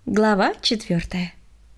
Глава 4.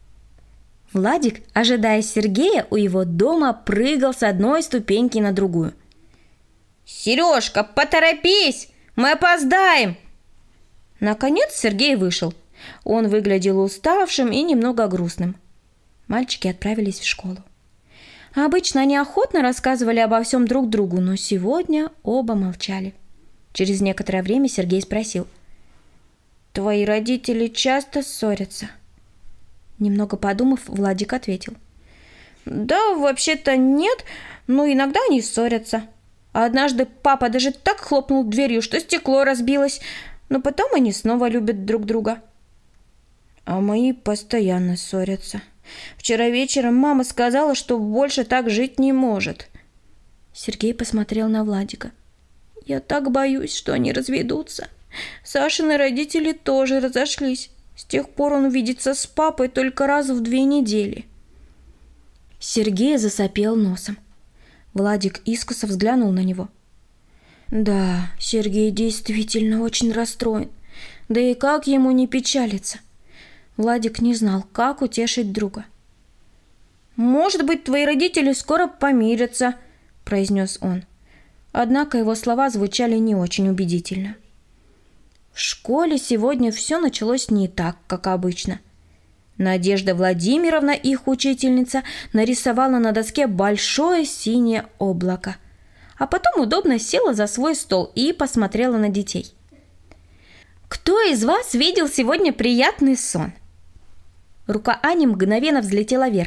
Владик, ожидая Сергея у его дома, прыгал с одной ступеньки на другую. «Сережка, поторопись! Мы опоздаем!» Наконец Сергей вышел. Он выглядел уставшим и немного грустным. Мальчики отправились в школу. Обычно они охотно рассказывали обо всем друг другу, но сегодня оба молчали. Через некоторое время Сергей спросил: «Твои родители часто ссорятся?» Немного подумав, Владик ответил: «Да, вообще-то нет, но иногда они ссорятся. Однажды папа даже так хлопнул дверью, что стекло разбилось, но потом они снова любят друг друга». «А мои постоянно ссорятся. Вчера вечером мама сказала, что больше так жить не может». Сергей посмотрел на Владика. «Я так боюсь, что они разведутся. Сашины родители тоже разошлись. С тех пор он видится с папой только раз в 2 недели». Сергей засопел носом. Владик искоса взглянул на него. «Да, Сергей действительно очень расстроен. Да и как ему не печалиться?» Владик не знал, как утешить друга. «Может быть, твои родители скоро помирятся», – произнес он. Однако его слова звучали не очень убедительно. В школе сегодня все началось не так, как обычно. Надежда Владимировна, их учительница, нарисовала на доске большое синее облако, а потом удобно села за свой стол и посмотрела на детей. «Кто из вас видел сегодня приятный сон?» Рука Ани мгновенно взлетела вверх.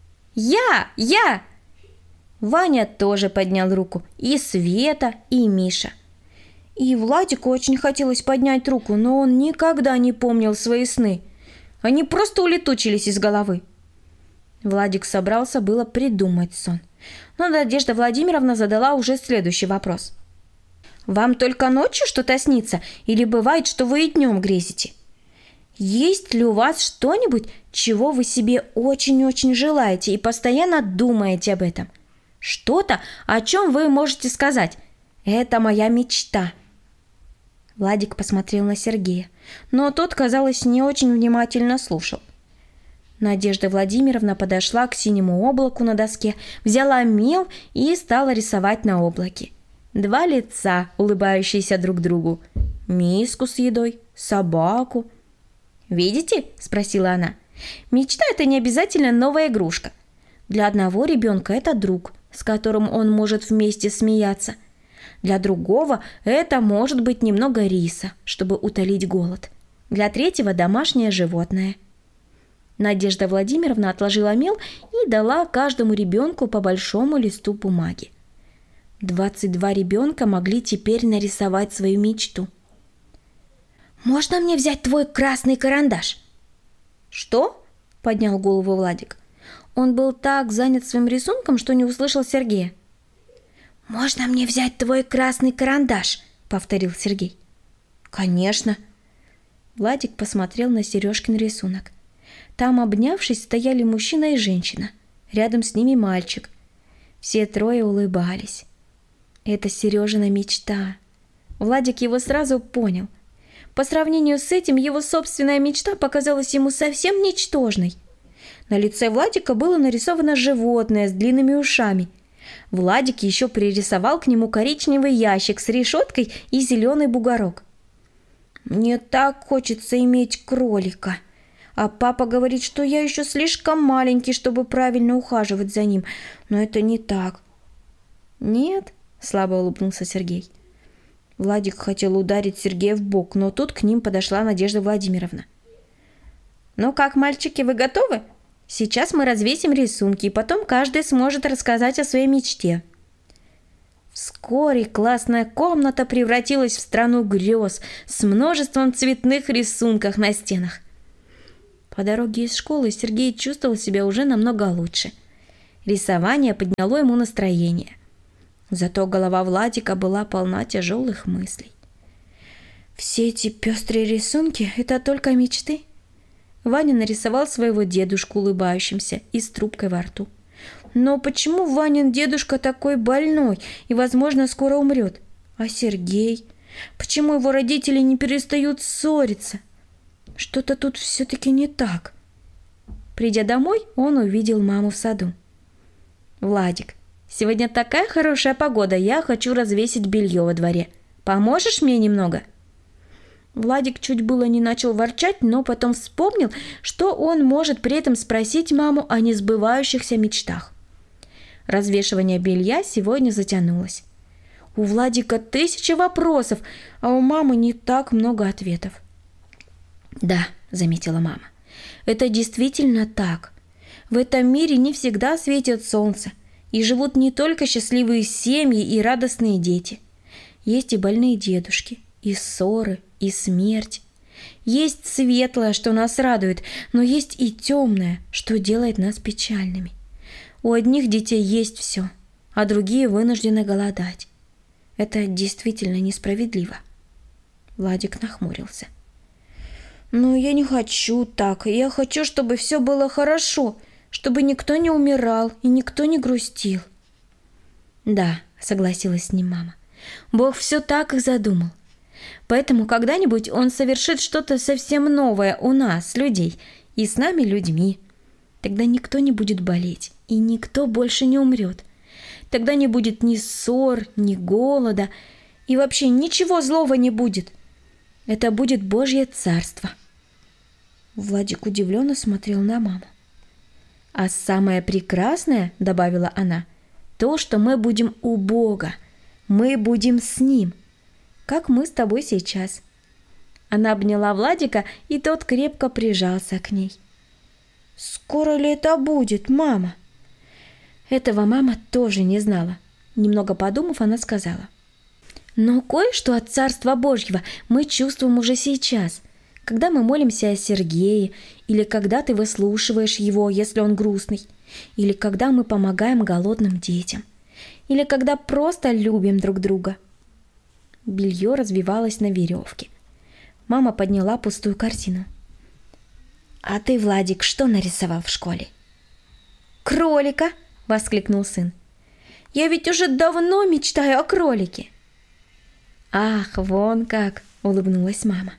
«Я!» Ваня тоже поднял руку, и Света, и Миша. И Владику очень хотелось поднять руку, но он никогда не помнил свои сны. Они просто улетучились из головы. Владик собрался было придумать сон, но Надежда Владимировна задала уже следующий вопрос. «Вам только ночью что-то снится, или бывает, что вы и днем грезите? Есть ли у вас что-нибудь, чего вы себе очень-очень желаете и постоянно думаете об этом? Что-то, о чем вы можете сказать: это моя мечта?» Владик посмотрел на Сергея, но тот, казалось, не очень внимательно слушал. Надежда Владимировна подошла к синему облаку на доске, взяла мел и стала рисовать на облаке 2 лица, улыбающиеся друг другу, миску с едой, собаку. «Видите?» – спросила она. «Мечта – это не обязательно новая игрушка. Для одного ребенка это друг, с которым он может вместе смеяться. Для другого это может быть немного риса, чтобы утолить голод. Для третьего – домашнее животное». Надежда Владимировна отложила мел и дала каждому ребенку по большому листу бумаги. 22 ребенка могли теперь нарисовать свою мечту. «Можно мне взять твой красный карандаш?» «Что?» – поднял голову Владик. Он был так занят своим рисунком, что не услышал Сергея. «Можно мне взять твой красный карандаш?» – повторил Сергей. «Конечно». Владик посмотрел на Сережкин рисунок. Там, обнявшись, стояли мужчина и женщина. Рядом с ними мальчик. Все 3 улыбались. Это Сережина мечта. Владик его сразу понял. По сравнению с этим, его собственная мечта показалась ему совсем ничтожной. На лице Владика было нарисовано животное с длинными ушами. Владик еще пририсовал к нему коричневый ящик с решеткой и зеленый бугорок. «Мне так хочется иметь кролика. А папа говорит, что я еще слишком маленький, чтобы правильно ухаживать за ним. Но это не так». «Нет», – слабо улыбнулся Сергей. Владик хотел ударить Сергея в бок, но тут к ним подошла Надежда Владимировна. «Ну как, мальчики, вы готовы? Сейчас мы развесим рисунки, и потом каждый сможет рассказать о своей мечте». Вскоре классная комната превратилась в страну грез с множеством цветных рисунков на стенах. По дороге из школы Сергей чувствовал себя уже намного лучше. Рисование подняло ему настроение. Зато голова Владика была полна тяжелых мыслей. Все эти пестрые рисунки – это только мечты. Ваня нарисовал своего дедушку улыбающимся и с трубкой во рту. Но почему Ванин дедушка такой больной и, возможно, скоро умрет? А Сергей? Почему его родители не перестают ссориться? что-то тут все-таки не так. Придя домой, он увидел маму в саду. «Владик, сегодня такая хорошая погода, я хочу развесить белье во дворе. Поможешь мне немного?» Владик чуть было не начал ворчать, но потом вспомнил, что он может при этом спросить маму о несбывающихся мечтах. Развешивание белья сегодня затянулось. У Владика 1000 вопросов, а у мамы не так много ответов. «Да», — заметила мама, — «это действительно так. В этом мире не всегда светит солнце, и живут не только счастливые семьи и радостные дети. Есть и больные дедушки, и ссоры, и смерть. Есть светлое, что нас радует, но есть и темное, что делает нас печальными. У одних детей есть все, а другие вынуждены голодать. Это действительно несправедливо». Владик нахмурился. «Но я не хочу так. Я хочу, чтобы все было хорошо, чтобы никто не умирал и никто не грустил». «Да», — согласилась с ним мама, — «Бог все так и задумал. Поэтому когда-нибудь Он совершит что-то совсем новое у нас, людей, и с нами, людьми. Тогда никто не будет болеть, и никто больше не умрет. Тогда не будет ни ссор, ни голода, и вообще ничего злого не будет. Это будет Божье царство». Владик удивленно смотрел на маму. «А самое прекрасное, — добавила она, — то, что мы будем у Бога, мы будем с Ним, как мы с тобой сейчас». Она обняла Владика, и тот крепко прижался к ней. «Скоро ли это будет, мама?» Этого мама тоже не знала. Немного подумав, она сказала: «Но кое-что от Царства Божьего мы чувствуем уже сейчас, когда мы молимся о Сергее, или когда ты выслушиваешь его, если он грустный, или когда мы помогаем голодным детям, или когда просто любим друг друга». Белье развивалось на веревке. Мама подняла пустую корзину. «А ты, Владик, что нарисовал в школе?» «Кролика!» — воскликнул сын. «Я ведь уже давно мечтаю о кролике!» «Ах, вон как!» — улыбнулась мама.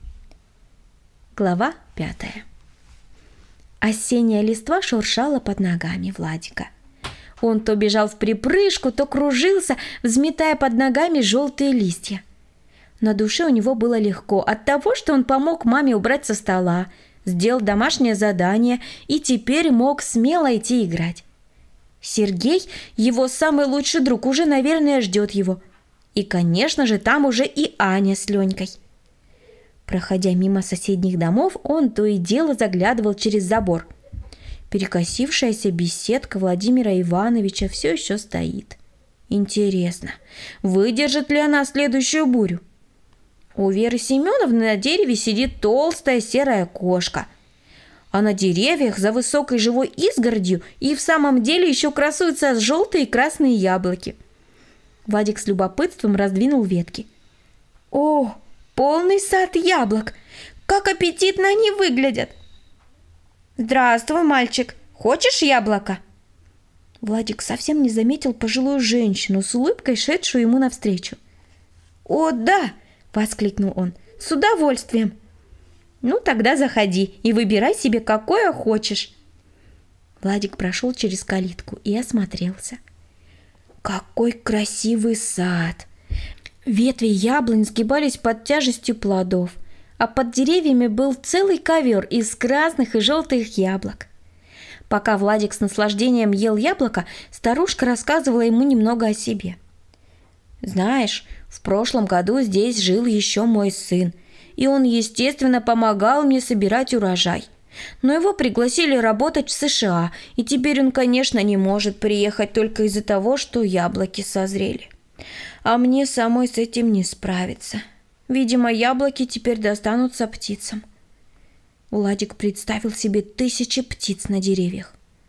Глава 5. Осенняя листва шуршала под ногами Владика. Он то бежал вприпрыжку, то кружился, взметая под ногами желтые листья. На душе у него было легко от того, что он помог маме убрать со стола, сделал домашнее задание и теперь мог смело идти играть. Сергей, его самый лучший друг, уже, наверное, ждет его. И, конечно же, там уже и Аня с Ленькой. Проходя мимо соседних домов, он то и дело заглядывал через забор. Перекосившаяся беседка Владимира Ивановича все еще стоит. Интересно, выдержит ли она следующую бурю? У Веры Семеновны на дереве сидит толстая серая кошка. А на деревьях за высокой живой изгородью и в самом деле еще красуются желтые и красные яблоки. Владик с любопытством раздвинул ветки. «О, полный сад яблок! Как аппетитно они выглядят!» «Здравствуй, мальчик! Хочешь яблоко?» Владик совсем не заметил пожилую женщину с улыбкой, шедшую ему навстречу. «О, да!» — воскликнул он. «С удовольствием!» «Ну, тогда заходи и выбирай себе, какое хочешь!» Владик прошел через калитку и осмотрелся. Какой красивый сад! Ветви яблонь сгибались под тяжестью плодов, а под деревьями был целый ковер из красных и желтых яблок. Пока Владик с наслаждением ел яблоко, старушка рассказывала ему немного о себе. «Знаешь, в прошлом году здесь жил еще мой сын, и он, естественно, помогал мне собирать урожай. Но его пригласили работать в США, и теперь он, конечно, не может приехать только из-за того, что яблоки созрели. А мне самой с этим не справиться. Видимо, яблоки теперь достанутся птицам». Владик представил себе 1000 птиц на деревьях.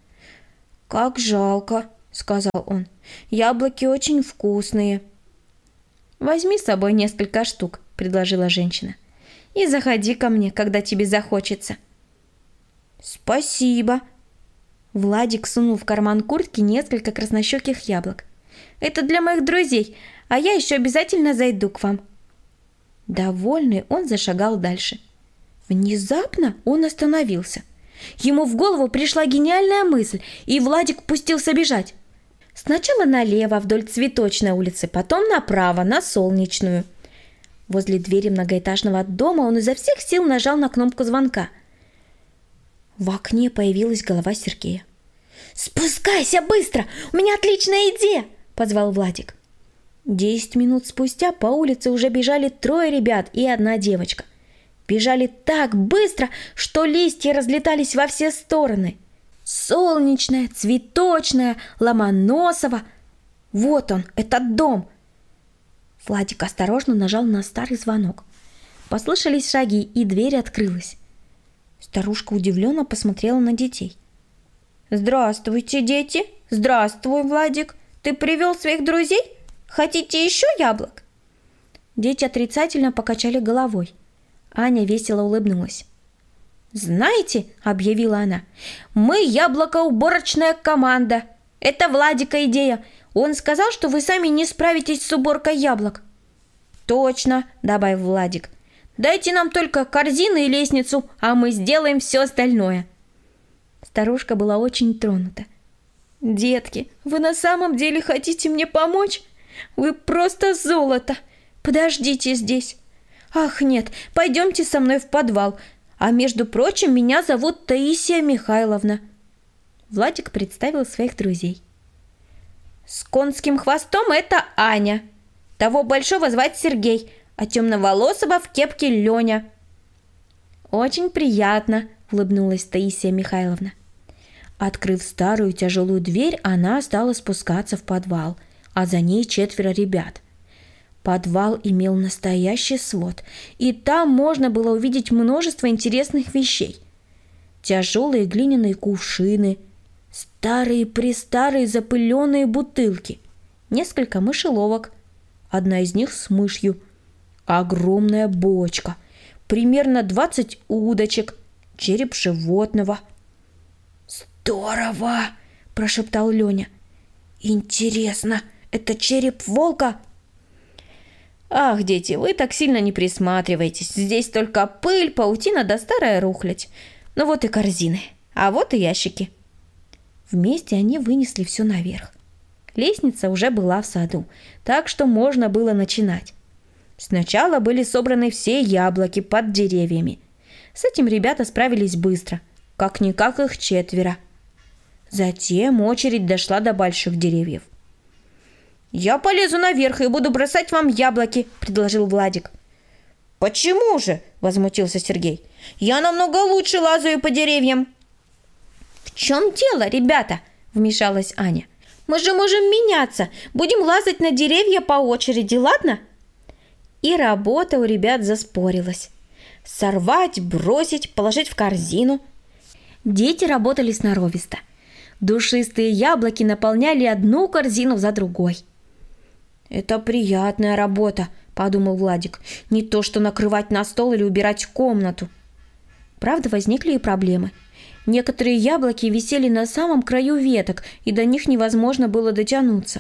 «Как жалко», — сказал он. «Яблоки очень вкусные». «Возьми с собой несколько штук», — предложила женщина. «И заходи ко мне, когда тебе захочется». «Спасибо». Владик сунул в карман куртки несколько краснощеких яблок. «Это для моих друзей, а я еще обязательно зайду к вам». Довольный, он зашагал дальше. Внезапно он остановился. Ему в голову пришла гениальная мысль, и Владик пустился бежать. Сначала налево вдоль Цветочной улицы, потом направо на Солнечную. Возле двери многоэтажного дома он изо всех сил нажал на кнопку звонка. В окне появилась голова Сергея. «Спускайся быстро! У меня отличная идея!» – позвал Владик. 10 минут спустя по улице уже бежали 3 ребят и 1 девочка. Бежали так быстро, что листья разлетались во все стороны. Солнечная, Цветочная, Ломоносова. Вот он, этот дом. Владик осторожно нажал на старый звонок. Послышались шаги, и дверь открылась. Старушка удивленно посмотрела на детей. «Здравствуйте, дети! Здравствуй, Владик! Ты привел своих друзей? Хотите еще яблок?» Дети отрицательно покачали головой. Аня весело улыбнулась. «Знаете, — объявила она, — мы яблокоуборочная команда. Это Владика идея. Он сказал, что вы сами не справитесь с уборкой яблок». «Точно, — добавил Владик. Дайте нам только корзины и лестницу, а мы сделаем все остальное». Старушка была очень тронута. «Детки, вы на самом деле хотите мне помочь? Вы просто золото! Подождите здесь. Ах, нет, пойдемте со мной в подвал. А между прочим, меня зовут Таисия Михайловна». Владик представил своих друзей. «С конским хвостом это Аня. Того большого звать Сергей, а темноволосого в кепке Леня». «Очень приятно», — улыбнулась Таисия Михайловна. Открыв старую тяжелую дверь, она стала спускаться в подвал, а за ней 4 ребят. Подвал имел настоящий свод, и там можно было увидеть множество интересных вещей. Тяжелые глиняные кувшины, старые-престарые запыленные бутылки, несколько мышеловок, одна из них с мышью, огромная бочка, примерно 20 удочек, череп животного. «Здорово!» – прошептал Леня. «Интересно, это череп волка?» «Ах, дети, вы так сильно не присматривайтесь. Здесь только пыль, паутина да старая рухлядь. Ну вот и корзины, а вот и ящики». Вместе они вынесли все наверх. Лестница уже была в саду, так что можно было начинать. Сначала были собраны все яблоки под деревьями. С этим ребята справились быстро, как-никак их 4. Затем очередь дошла до больших деревьев. «Я полезу наверх и буду бросать вам яблоки», – предложил Владик. «Почему же?» – возмутился Сергей. «Я намного лучше лазаю по деревьям». «В чем дело, ребята?» – вмешалась Аня. «Мы же можем меняться. Будем лазать на деревья по очереди, ладно?» И работа у ребят заспорилась. Сорвать, бросить, положить в корзину. Дети работали сноровисто. Душистые яблоки наполняли одну корзину за другой. «Это приятная работа», – подумал Владик. «Не то, что накрывать на стол или убирать комнату». Правда, возникли и проблемы. Некоторые яблоки висели на самом краю веток, и до них невозможно было дотянуться.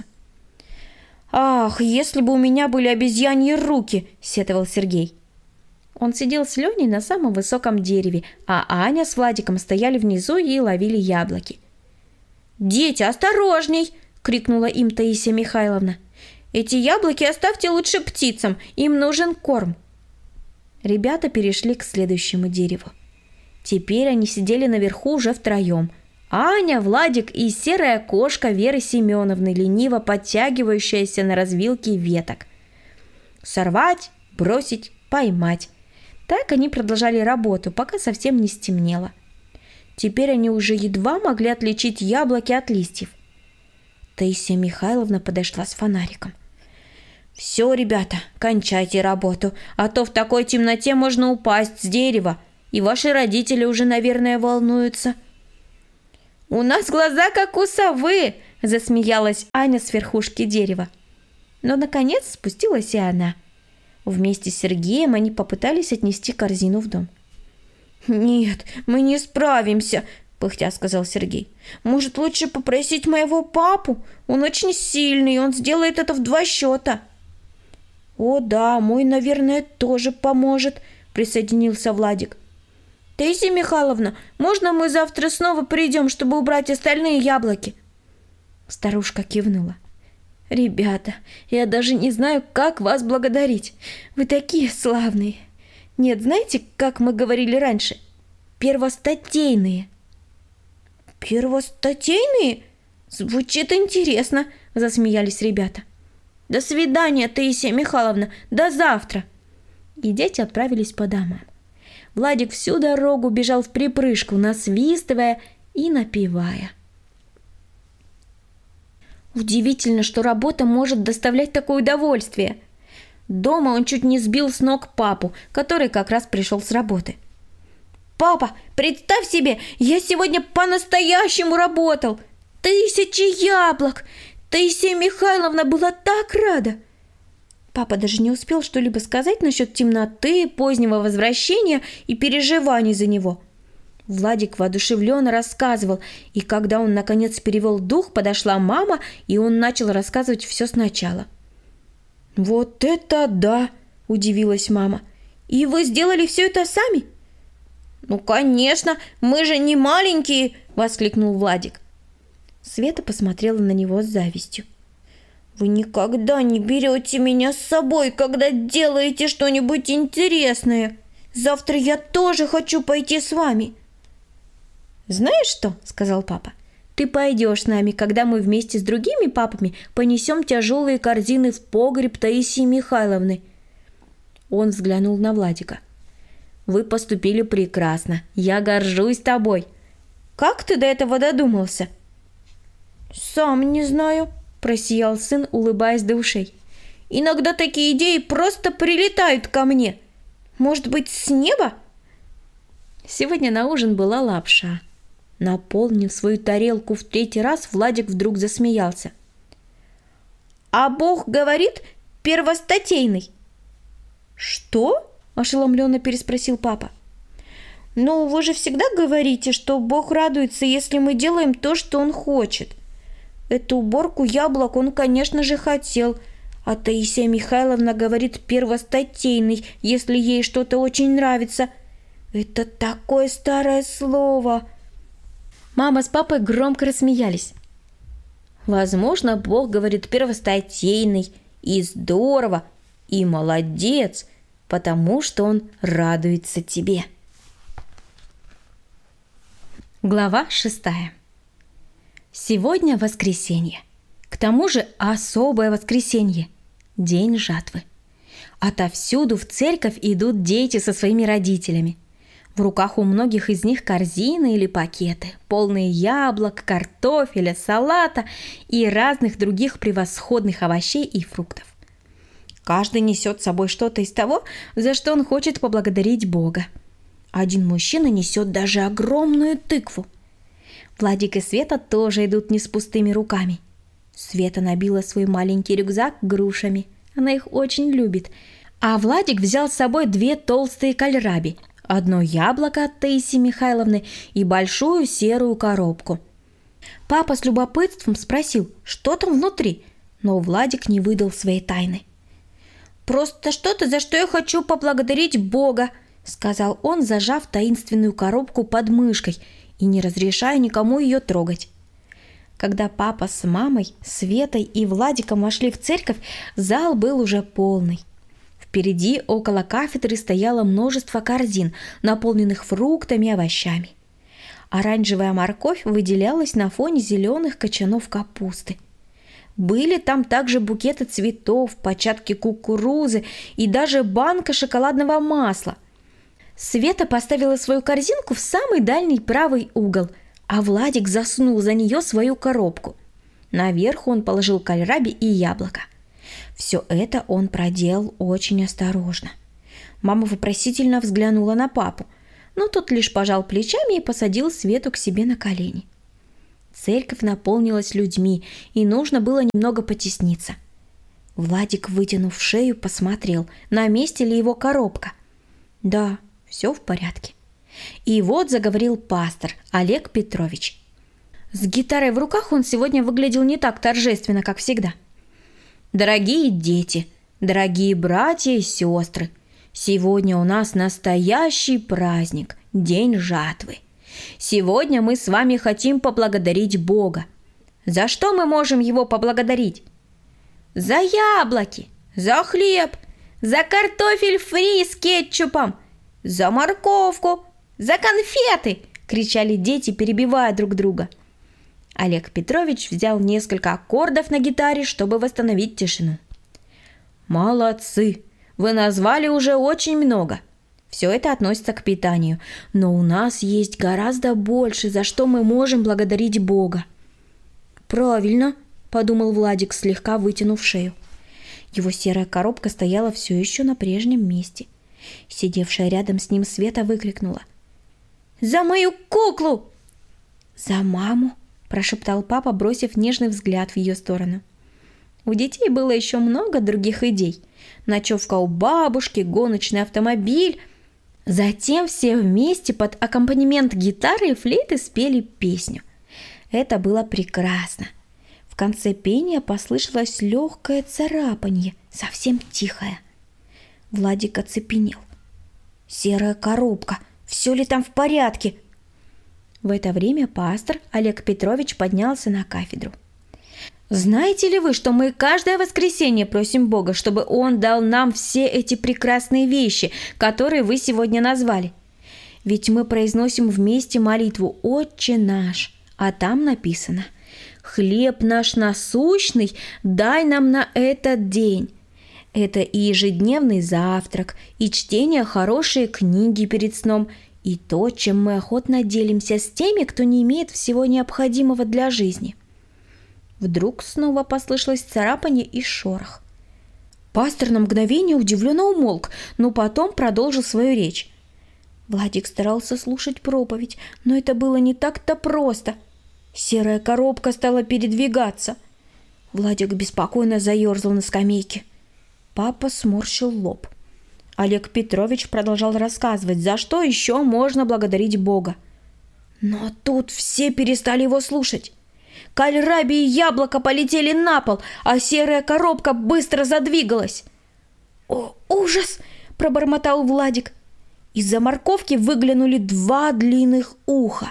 «Ах, если бы у меня были обезьяньи руки!» – сетовал Сергей. Он сидел с Леней на самом высоком дереве, а Аня с Владиком стояли внизу и ловили яблоки. «Дети, осторожней!» – крикнула им Таисия Михайловна. «Эти яблоки оставьте лучше птицам, им нужен корм». Ребята перешли к следующему дереву. Теперь они сидели наверху уже втроем. Аня, Владик и серая кошка Веры Семеновны, лениво подтягивающаяся на развилке веток. Сорвать, бросить, поймать. Так они продолжали работу, пока совсем не стемнело. Теперь они уже едва могли отличить яблоки от листьев. Таисия Михайловна подошла с фонариком. «Все, ребята, кончайте работу, а то в такой темноте можно упасть с дерева, и ваши родители уже, наверное, волнуются». «У нас глаза как у совы!» – засмеялась Аня с верхушки дерева. Но, наконец, спустилась и она. Вместе с Сергеем они попытались отнести корзину в дом. «Нет, мы не справимся», – пыхтя сказал Сергей. «Может, лучше попросить моего папу? Он очень сильный, он сделает это в 2 счета». «О да, мой, наверное, тоже поможет», – присоединился Владик. «Таисия Михайловна, можно мы завтра снова придем, чтобы убрать остальные яблоки?» Старушка кивнула. «Ребята, я даже не знаю, как вас благодарить. Вы такие славные. Нет, знаете, как мы говорили раньше? Первостатейные». «Первостатейные? Звучит интересно», – засмеялись ребята. «До свидания, Таисия Михайловна, до завтра!» И дети отправились по домам. Владик всю дорогу бежал вприпрыжку, насвистывая и напевая. Удивительно, что работа может доставлять такое удовольствие. Дома он чуть не сбил с ног папу, который как раз пришел с работы. «Папа, представь себе, я сегодня по-настоящему работал! 1000 яблок! Таисия Михайловна была так рада!» Папа даже не успел что-либо сказать насчет темноты, позднего возвращения и переживаний за него. Владик воодушевленно рассказывал, и когда он наконец перевел дух, подошла мама, и он начал рассказывать все сначала. «Вот это да!» – удивилась мама. «И вы сделали все это сами?» «Ну, конечно, мы же не маленькие!» – воскликнул Владик. Света посмотрела на него с завистью. «Вы никогда не берете меня с собой, когда делаете что-нибудь интересное. Завтра я тоже хочу пойти с вами». «Знаешь что?» – сказал папа. «Ты пойдешь с нами, когда мы вместе с другими папами понесем тяжелые корзины в погреб Таисии Михайловны». Он взглянул на Владика. «Вы поступили прекрасно. Я горжусь тобой. Как ты до этого додумался?» «Сам не знаю», – просиял сын, улыбаясь до ушей. «Иногда такие идеи просто прилетают ко мне. Может быть, с неба?» Сегодня на ужин была лапша. Наполнив свою тарелку в 3-й раз, Владик вдруг засмеялся. «А Бог говорит, первостатейный». «Что?» – ошеломленно переспросил папа. «Ну, вы же всегда говорите, что Бог радуется, если мы делаем то, что Он хочет. Эту уборку яблок Он, конечно же, хотел, а Таисия Михайловна говорит первостатейный, если ей что-то очень нравится. Это такое старое слово!» Мама с папой громко рассмеялись. «Возможно, Бог говорит первостатейный, и здорово, и молодец, потому что Он радуется тебе». Глава 6. Сегодня воскресенье. К тому же особое воскресенье – день жатвы. Отовсюду в церковь идут дети со своими родителями. В руках у многих из них корзины или пакеты, полные яблок, картофеля, салата и разных других превосходных овощей и фруктов. Каждый несет с собой что-то из того, за что он хочет поблагодарить Бога. Один мужчина несет даже огромную тыкву. Владик и Света тоже идут не с пустыми руками. Света набила свой маленький рюкзак грушами. Она их очень любит. А Владик взял с собой 2 толстые кальраби, одно яблоко от Таисии Михайловны и большую серую коробку. Папа с любопытством спросил, что там внутри, но Владик не выдал своей тайны. «Просто что-то, за что я хочу поблагодарить Бога», — сказал он, зажав таинственную коробку под мышкой и не разрешая никому ее трогать. Когда папа с мамой, Светой и Владиком вошли в церковь, зал был уже полный. Впереди около кафедры стояло множество корзин, наполненных фруктами и овощами. Оранжевая морковь выделялась на фоне зеленых кочанов капусты. Были там также букеты цветов, початки кукурузы и даже банка шоколадного масла. Света поставила свою корзинку в самый дальний правый угол, а Владик засунул за нее свою коробку. Наверху он положил кальраби и яблоко. Все это он проделал очень осторожно. Мама вопросительно взглянула на папу, но тот лишь пожал плечами и посадил Свету к себе на колени. Церковь наполнилась людьми, и нужно было немного потесниться. Владик, вытянув шею, посмотрел, на месте ли его коробка. Да, все в порядке. И вот заговорил пастор Олег Петрович. С гитарой в руках он сегодня выглядел не так торжественно, как всегда. «Дорогие дети, дорогие братья и сестры, Сегодня у нас настоящий праздник, день жатвы. Сегодня мы с вами хотим поблагодарить Бога. За что мы можем Его поблагодарить? За яблоки, за хлеб, за картофель фри с кетчупом, за морковку, за конфеты!» – кричали дети, перебивая друг друга. Олег Петрович взял несколько аккордов на гитаре, чтобы восстановить тишину. «Молодцы! Вы назвали уже очень много. Все это относится к питанию, но у нас есть гораздо больше, за что мы можем благодарить Бога». «Правильно», – подумал Владик, слегка вытянув шею. Его серая коробка стояла все еще на прежнем месте. Сидевшая рядом с ним Света выкрикнула: «За мою куклу!» «За маму!» – прошептал папа, бросив нежный взгляд в ее сторону. У детей было еще много других идей. Ночевка у бабушки, гоночный автомобиль. Затем все вместе под аккомпанемент гитары и флейты спели песню. Это было прекрасно. В конце пения послышалось легкое царапанье, совсем тихое. Владик оцепенел. «Серая коробка! Все ли там в порядке?» В это время пастор Олег Петрович поднялся на кафедру. «Знаете ли вы, что мы каждое воскресенье просим Бога, чтобы Он дал нам все эти прекрасные вещи, которые вы сегодня назвали? Ведь мы произносим вместе молитву «Отче наш», а там написано: «Хлеб наш насущный дай нам на этот день». Это и ежедневный завтрак, и чтение хорошей книги перед сном, и то, чем мы охотно делимся с теми, кто не имеет всего необходимого для жизни». Вдруг снова послышалось царапанье и шорох. Пастор на мгновение удивленно умолк, но потом продолжил свою речь. Владик старался слушать проповедь, но это было не так-то просто. Серая коробка стала передвигаться. Владик беспокойно заерзал на скамейке. Папа сморщил лоб. Олег Петрович продолжал рассказывать, за что еще можно благодарить Бога. Но тут все перестали его слушать. Кальраби и яблоко полетели на пол, а серая коробка быстро задвигалась. «О, ужас!» – пробормотал Владик. Из-за морковки выглянули 2 длинных уха.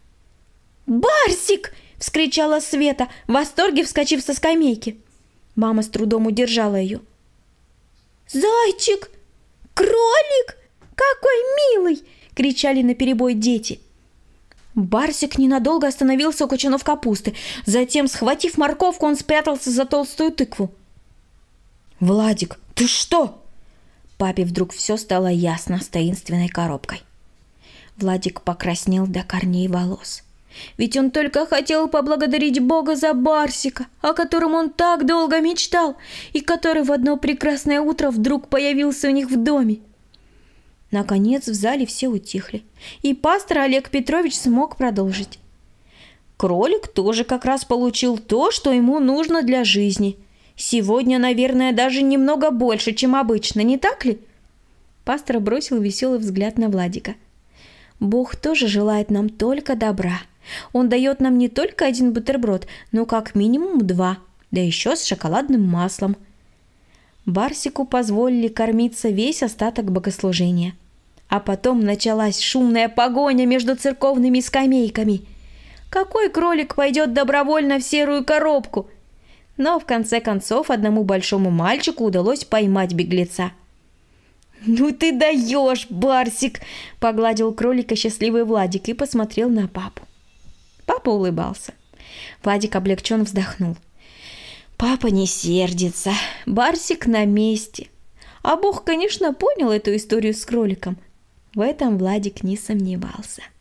«Барсик!» – вскричала Света, в восторге вскочив со скамейки. Мама с трудом удержала ее. «Зайчик! Кролик! Какой милый!» – кричали наперебой дети. Барсик ненадолго остановился у кочанов капусты. Затем, схватив морковку, он спрятался за толстую тыкву. «Владик, ты что?» Папе вдруг все стало ясно с таинственной коробкой. Владик покраснел до корней волос. Ведь он только хотел поблагодарить Бога за Барсика, о котором он так долго мечтал, и который в одно прекрасное утро вдруг появился у них в доме. Наконец в зале все утихли, и пастор Олег Петрович смог продолжить. Кролик тоже как раз получил то, что ему нужно для жизни. Сегодня, наверное, даже немного больше, чем обычно, не так ли? Пастор бросил веселый взгляд на Владика. Бог тоже желает нам только добра. Он дает нам не только 1 бутерброд, но как минимум 2, да еще с шоколадным маслом. Барсику позволили кормиться весь остаток богослужения. А потом началась шумная погоня между церковными скамейками. Какой кролик пойдет добровольно в серую коробку? Но в конце концов одному большому мальчику удалось поймать беглеца. «Ну ты даешь, Барсик!» – погладил кролика счастливый Владик и посмотрел на папу. Папа улыбался. Владик облегченно вздохнул. Папа не сердится, Барсик на месте. А Бог, конечно, понял эту историю с кроликом. В этом Владик не сомневался.